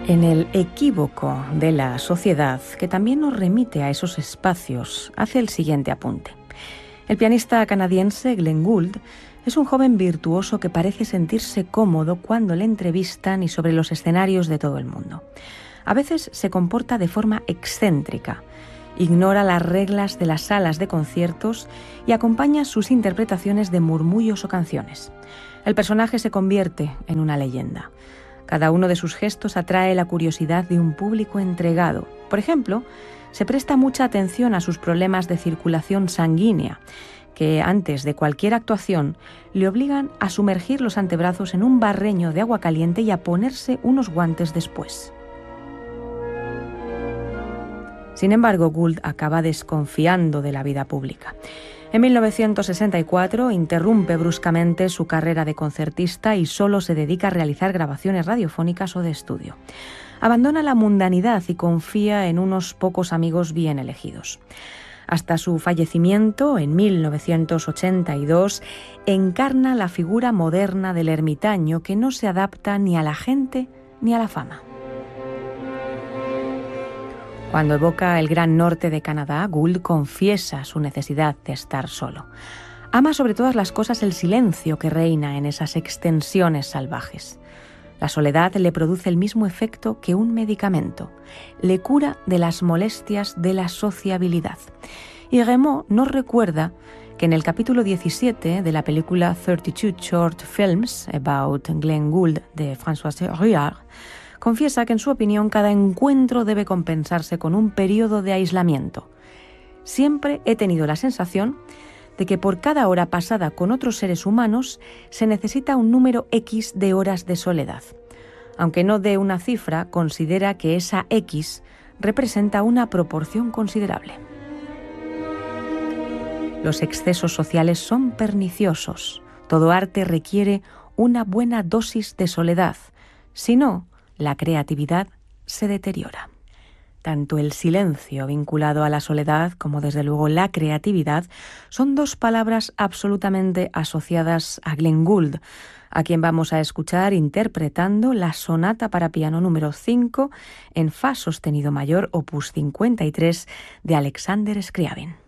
En el equívoco de la sociedad, que también nos remite a esos espacios, hace el siguiente apunte. El pianista canadiense Glenn Gould es un joven virtuoso que parece sentirse cómodo cuando le entrevistan y sobre los escenarios de todo el mundo. A veces se comporta de forma excéntrica, ignora las reglas de las salas de conciertos y acompaña sus interpretaciones de murmullos o canciones. El personaje se convierte en una leyenda. Cada uno de sus gestos atrae la curiosidad de un público entregado. Por ejemplo, se presta mucha atención a sus problemas de circulación sanguínea, que antes de cualquier actuación le obligan a sumergir los antebrazos en un barreño de agua caliente y a ponerse unos guantes después. Sin embargo, Gould acaba desconfiando de la vida pública. En 1964 interrumpe bruscamente su carrera de concertista y solo se dedica a realizar grabaciones radiofónicas o de estudio. Abandona la mundanidad y confía en unos pocos amigos bien elegidos. Hasta su fallecimiento, en 1982, encarna la figura moderna del ermitaño que no se adapta ni a la gente ni a la fama. Cuando evoca el Gran Norte de Canadá, Gould confiesa su necesidad de estar solo. Ama sobre todas las cosas el silencio que reina en esas extensiones salvajes. La soledad le produce el mismo efecto que un medicamento. Le cura de las molestias de la sociabilidad. Y Rameau nos recuerda que en el capítulo 17 de la película 32 Short Films About Glenn Gould de François Ruard, confiesa que en su opinión cada encuentro debe compensarse con un periodo de aislamiento. Siempre he tenido la sensación de que por cada hora pasada con otros seres humanos se necesita un número X de horas de soledad. Aunque no dé una cifra, considera que esa X representa una proporción considerable. Los excesos sociales son perniciosos. Todo arte requiere una buena dosis de soledad. Si no, la creatividad se deteriora. Tanto el silencio vinculado a la soledad como desde luego la creatividad son dos palabras absolutamente asociadas a Glenn Gould, a quien vamos a escuchar interpretando la sonata para piano número 5 en fa sostenido mayor opus 53 de Alexander Scriabin.